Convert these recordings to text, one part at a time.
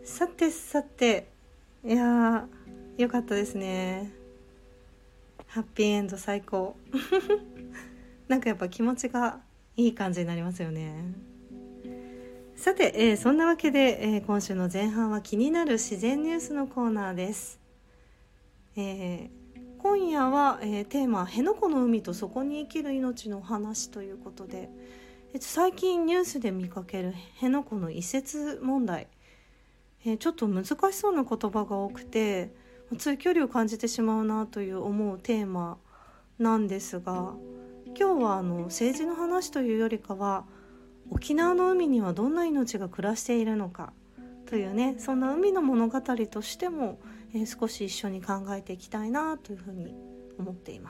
さてさて、いやよかったですね。ハッピーエンド最高。なんかやっぱ気持ちがいい感じになりますよね。さて、そんなわけで、今週の前半は気になる自然ニュースのコーナーです。今夜は、テーマ辺野古の海とそこに生きる命の話ということで、最近ニュースで見かける辺野古の移設問題、ちょっと難しそうな言葉が多くてつい距離を感じてしまうなという思うテーマなんですが、今日は政治の話というよりかは沖縄の海にはどんな命が暮らしているのかというね、そんな海の物語としても、少し一緒に考えていきたいなというふうに思っています。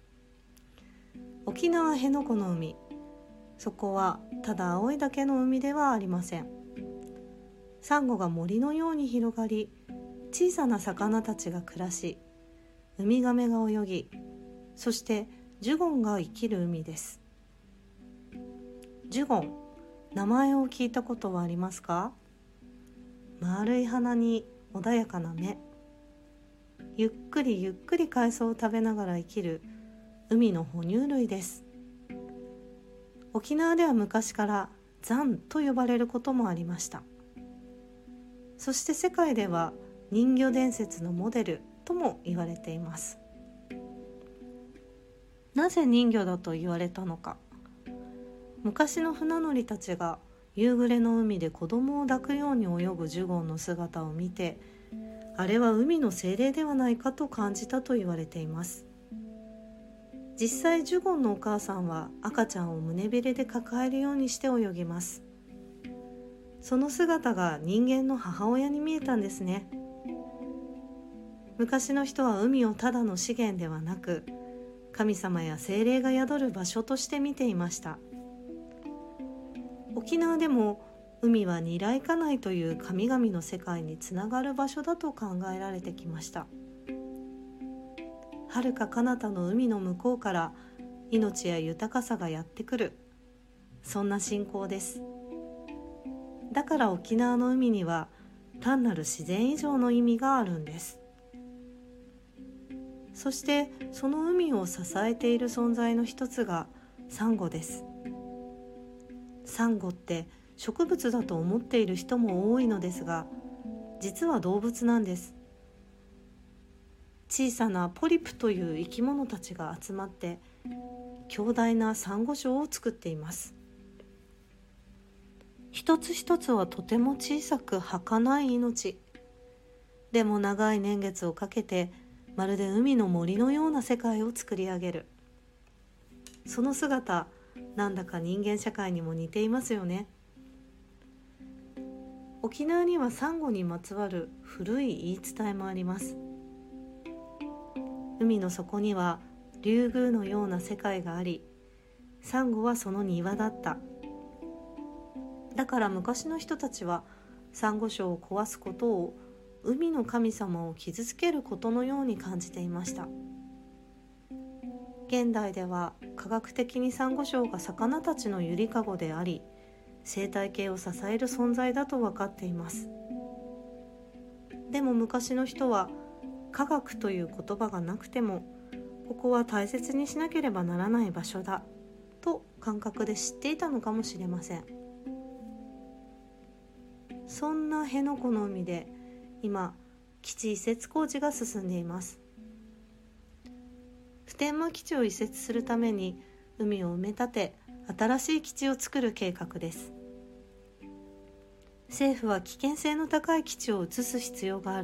沖縄辺野古の海、そこはただ青いだけの海ではありません。サンゴが森のように広がり、小さな魚たちが暮らし、ウミガメが泳ぎ、そしてジュゴンが生きる海です。ジュゴン、名前を聞いたことはありますか？丸い鼻に穏やかな目、ゆっくりゆっくり海藻を食べながら生きる海の哺乳類です。沖縄では昔からザンと呼ばれることもありました。そして世界では人魚伝説のモデルとも言われています。なぜ人魚だと言われたのか。昔の船乗りたちが夕暮れの海で子供を抱くように泳ぐジュゴンの姿を見て、あれは海の精霊ではないかと感じたと言われています。実際ジュゴンのお母さんは赤ちゃんを胸びれで抱えるようにして泳ぎます。その姿が人間の母親に見えたんですね。昔の人は海をただの資源ではなく、神様や精霊が宿る場所として見ていました。沖縄でも海は二来家内という神々の世界につながる場所だと考えられてきました。遥か彼方の海の向こうから命や豊かさがやってくる、そんな信仰です。だから沖縄の海には単なる自然以上の意味があるんです。そしてその海を支えている存在の一つがサンゴです。サンゴって植物だと思っている人も多いのですが、実は動物なんです。小さなポリプという生き物たちが集まって強大なサンゴ礁を作っています。一つ一つはとても小さく儚い命。でも長い年月をかけてまるで海の森のような世界を作り上げる。その姿、なんだか人間社会にも似ていますよね。沖縄にはサンゴにまつわる古い言い伝えもあります。海の底には竜宮のような世界があり、サンゴはその庭だった。だから昔の人たちはサンゴ礁を壊すことを海の神様を傷つけることのように感じていました。現代では科学的にサンゴ礁が魚たちのゆりかごであり、生態系を支える存在だと分かっています。でも昔の人は科学という言葉がなくても、ここは大切にしなければならない場所だと感覚で知っていたのかもしれません。そんな辺野古の海で今、基地移設工事が進んでいます。普天間基地を移設するために海を埋め立て、新しい基地を作る計画です。政府は危険性の高い基地を移す必要がある